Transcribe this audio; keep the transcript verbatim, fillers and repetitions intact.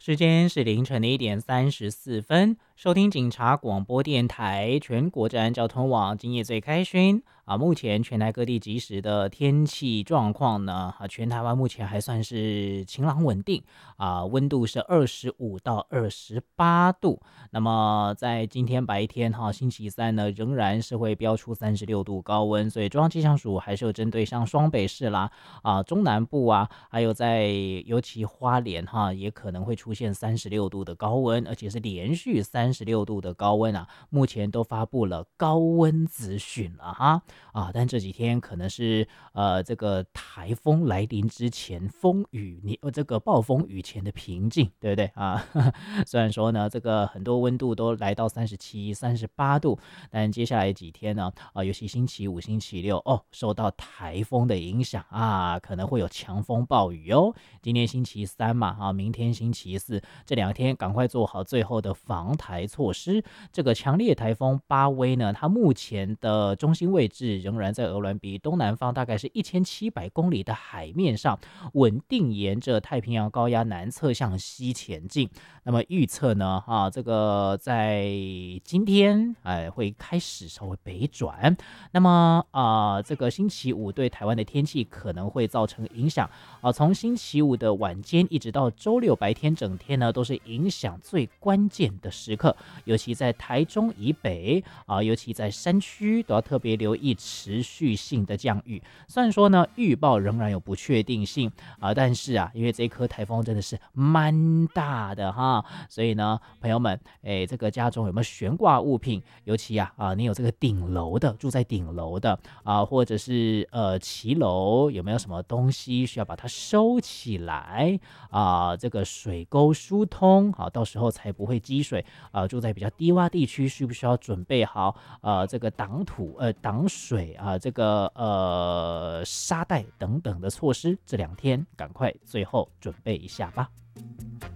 时间是凌晨的一点三十四分，收听警察广播电台全国治安交通网，今夜最开勋啊！目前全台各地即时的天气状况呢，啊，全台湾目前还算是晴朗稳定啊，温度是二十五到二十八度。那么在今天白天哈，星期三呢，仍然是会飙出三十六度高温，所以中央气象署还是有针对像双北市啦、啊中南部啊，还有在尤其花莲哈，也可能会出现三十六度的高温，而且是连续三十六度的高温啊，目前都发布了高温资讯了哈啊，但这几天可能是呃这个台风来临之前，风雨你呃这个暴风雨前的平静，对不对啊？虽然说呢，这个很多温度都来到三十七、三十八度，但接下来几天呢，啊，尤其星期五、星期六哦，受到台风的影响啊，可能会有强风暴雨哦。今天星期三嘛，啊，明天星期四，这两天赶快做好最后的防台措施。这个强烈台风巴威呢，它目前的中心位置仍然在鹅銮鼻东南方，大概是一千七百公里的海面上，稳定沿着太平洋高压南侧向西前进。那么预测呢，啊，这个在今天哎会开始稍微北转。那么啊、呃，这个星期五对台湾的天气可能会造成影响啊。从星期五的晚间一直到周六白天整天呢，都是影响最关键的时刻，尤其在台中以北啊，尤其在山区都要特别留意持续性的降雨。虽然说呢，预报仍然有不确定性啊，但是啊，因为这颗台风真的是蛮大的哈，所以呢，朋友们，哎，这个家中有没有悬挂物品？尤其啊啊，你有这个顶楼的，住在顶楼的啊，或者是呃骑楼，有没有什么东西需要把它收起来啊？这个水沟疏通，好，到时候才不会积水啊。住在比较低洼地区，需不需要准备好呃这个挡土呃挡水啊，这个呃沙袋等等的措施？这两天赶快最后准备一下吧。